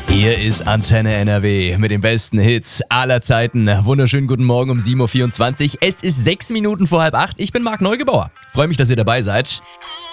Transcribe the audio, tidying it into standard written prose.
Hier ist Antenne NRW mit den besten Hits aller Zeiten. Wunderschönen guten Morgen um 7.24 Uhr. Es ist 6 Minuten vor halb 8. Ich bin Marc Neugebauer. Freue mich, dass ihr dabei seid.